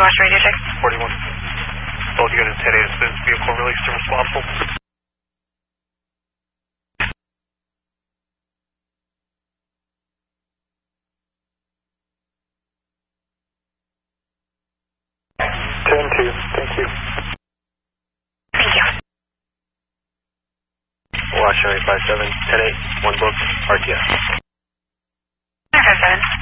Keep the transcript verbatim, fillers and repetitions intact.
Watch radio check. forty-one. Both units ten eight assistance vehicle released and responsible. ten two, thank you. Thank you. Washington eight five seven, ten eight, one book, R T S. nine five seven.